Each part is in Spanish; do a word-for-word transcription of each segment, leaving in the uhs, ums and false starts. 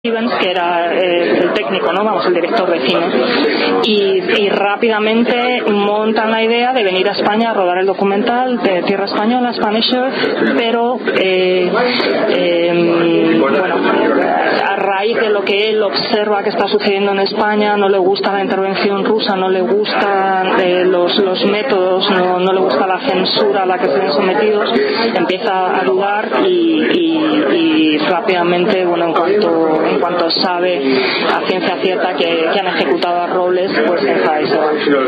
Stevens, que era eh, el técnico, ¿no? Vamos, el director de cine, y, y rápidamente montan la idea de venir a España a rodar el documental de Tierra Española, Spanish Earth, pero eh, eh, bueno, a raíz de lo que él observa que está sucediendo en España, no le gusta la intervención rusa, no le gustan eh, los, los métodos, no, no le gusta la censura a la que se ven sometidos, empieza a dudar y, y, y rápidamente, bueno, en cuanto en cuanto sabe a ciencia cierta que, que han ejecutado a Robles, pues deja eso.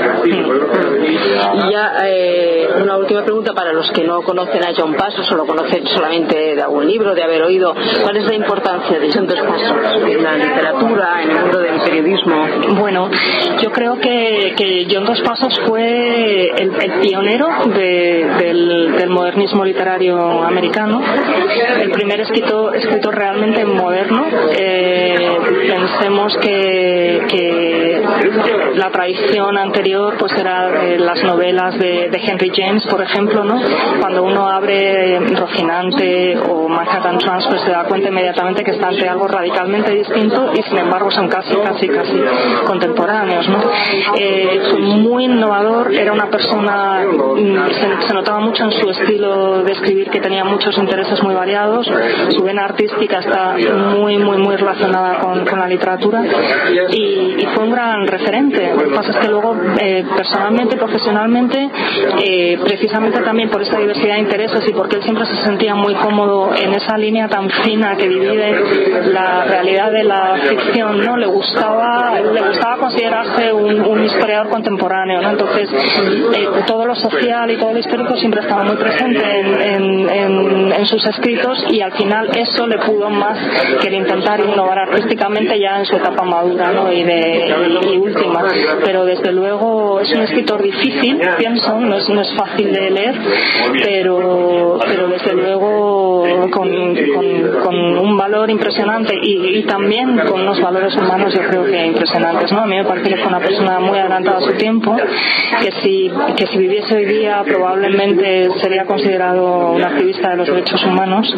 Y ya eh, una última pregunta para los que no conocen a John Passos o lo conocen solamente de algún libro, de haber oído. ¿Cuál es la importancia de John Dos Passos en la literatura, en el mundo del periodismo? Bueno, yo creo que, que John Dos Passos fue el, el pionero de, del, del modernismo literario americano, el primer escritor, escritor realmente moderno. Eh, pensemos que, que la tradición anterior pues era eh, las novelas de, de Henry James, por ejemplo, ¿no? Cuando uno abre Rocinante o Manhattan Transfer se da cuenta inmediatamente que está ante algo radicalmente distinto y sin embargo son casi, casi, casi contemporáneos, ¿no? Eh, fue muy innovador, era una persona, se, se notaba mucho en su estilo de escribir que tenía muchos intereses muy variados, su vena artística está muy, muy, muy relacionada con, con la literatura y, y fue un gran referente. Lo que pasa es que luego eh, personalmente, profesionalmente, eh, precisamente también por esa diversidad de intereses y porque él siempre se sentía muy cómodo en esa línea tan fina que divide la realidad de la ficción, ¿no? Le gustaba, le gustaba considerarse un, un historiador contemporáneo, ¿no? Entonces eh, todo lo social y todo lo histórico siempre estaba muy presente en, en, en, en sus escritos y al final eso le pudo más que el intentar innovar artísticamente ya en su etapa madura, ¿no? y, de, y, y última, pero desde luego es un escritor difícil, pienso, no es, no es fácil de leer, pero, pero desde luego con, con, con un valor impresionante y, y también con unos valores humanos yo creo que impresionantes, ¿no? A mí me parece que fue una persona muy adelantada a su tiempo, que si, que si viviese hoy día probablemente sería considerado un activista de los derechos humanos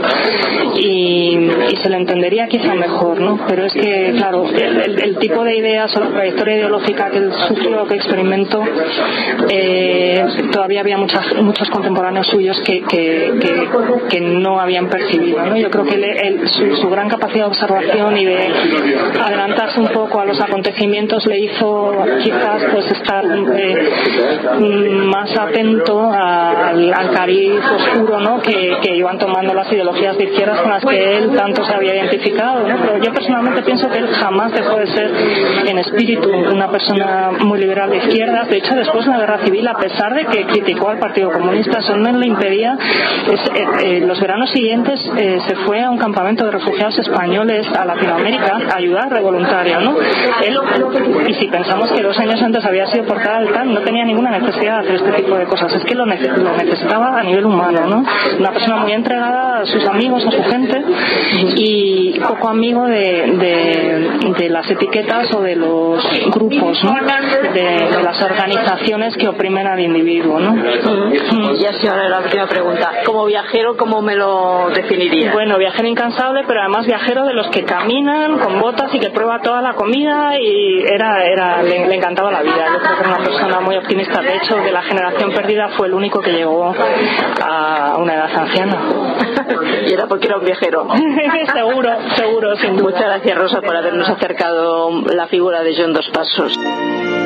y, y se le entendería quizá mejor, ¿no? Pero es que, claro, el, el, el tipo de ideas o la trayectoria ideológica que él sufrió, que experimentó, eh, todavía había muchas, muchos contemporáneos suyos que, que, que, que no habían percibido, ¿no? Yo creo que él, él, su, su gran capacidad de observación y de adelantarse un poco a los acontecimientos le hizo quizás pues estar eh, más atento a, al, al cariz oscuro, ¿no? que, que iban tomando las ideologías de izquierdas con las que él tanto se había identificado, ¿no? Pero yo personalmente pienso que él jamás dejó de ser en espíritu una persona muy liberal de izquierdas. De hecho, después de la guerra civil, a pesar de que criticó al Partido Comunista, eso no le impedía. Es, eh, eh, los veranos siguientes eh, se fue a un campamento de refugiados españoles a Latinoamérica a ayudar de voluntario, ¿no? Él, y si pensamos que dos años antes había sido portada del T A N, no tenía ninguna necesidad de hacer este tipo de cosas. Es que lo, nece- lo necesitaba a nivel humano, ¿no? Una persona muy entregada a sus amigos, a su gente y poco amigo de, de, de las etiquetas o de los grupos, ¿no? de, de las organizaciones que oprimen al individuo, ¿no? Mm. Y así ahora la última pregunta. Como viajero, ¿cómo me lo definiría? Bueno, viajero incansable, pero además viajero de los que caminan con botas y que prueba toda la comida y era, era le, le encantaba la vida. Yo creo que era una persona muy optimista. De hecho, de la generación perdida fue el único que llegó a una edad anciana. Y era porque era un viajero. seguro, seguro, sin duda. Muchas gracias, Rosa, por habernos acercado la figura de John Dos Passos.